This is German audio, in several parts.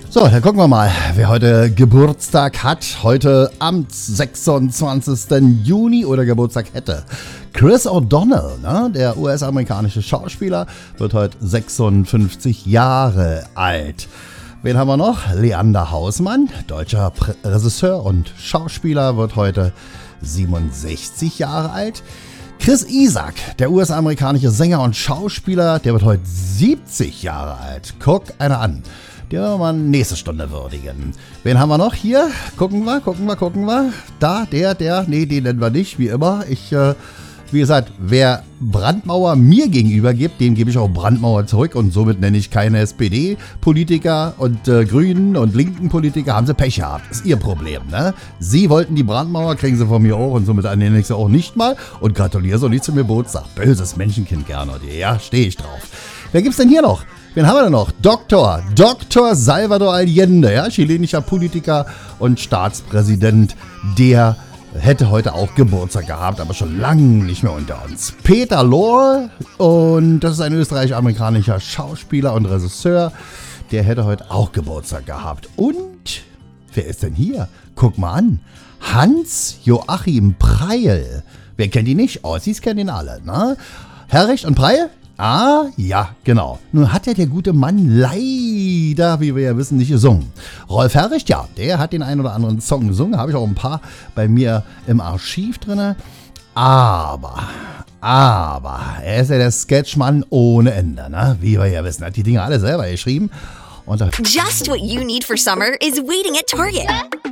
So, dann gucken wir mal, wer heute Geburtstag hat. Heute am 26. Juni oder Geburtstag hätte. Chris O'Donnell, ne? Der US-amerikanische Schauspieler, wird heute 56 Jahre alt. Wen haben wir noch? Leander Hausmann, deutscher Regisseur und Schauspieler, wird heute 67 Jahre alt. Chris Isaak, der US-amerikanische Sänger und Schauspieler, der wird heute 70 Jahre alt. Guck einer an. Den werden wir mal nächste Stunde würdigen. Wen haben wir noch hier? Gucken wir. Da, nee, den nennen wir nicht, wie immer. Wie gesagt, wer Brandmauer mir gegenüber gibt, dem gebe ich auch Brandmauer zurück. Und somit nenne ich keine SPD-Politiker und Grünen und linken Politiker. Haben sie Pech gehabt. Ist ihr Problem, ne? Sie wollten die Brandmauer, kriegen sie von mir auch. Und somit nenne ich sie auch nicht mal. Und gratuliere so nicht zum Geburtstag. Böses Menschenkind, Gernot. Ja, stehe ich drauf. Wer gibt's denn hier noch? Wen haben wir denn noch? Dr. Salvador Allende, ja, chilenischer Politiker und Staatspräsident, der hätte heute auch Geburtstag gehabt, aber schon lange nicht mehr unter uns. Peter Lorre, und das ist ein österreichisch-amerikanischer Schauspieler und Regisseur, der hätte heute auch Geburtstag gehabt. Und wer ist denn hier? Guck mal an, Hans-Joachim Preil. Wer kennt ihn nicht? Ossis kennen ihn alle, ne? Herricht und Preil? Ah, ja, genau. Nun hat ja der gute Mann leider, wie wir ja wissen, nicht gesungen. Rolf Herricht, ja, der hat den einen oder anderen Song gesungen. Habe ich auch ein paar bei mir im Archiv drin. Aber, er ist ja der Sketchmann ohne Ende, ne? Wie wir ja wissen, hat die Dinge alle selber geschrieben. Und Just what you need for summer is waiting at Target.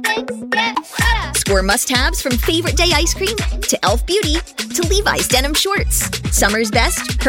Score must-haves from Favorite Day ice cream to Elf Beauty to Levi's denim shorts. Summer's best.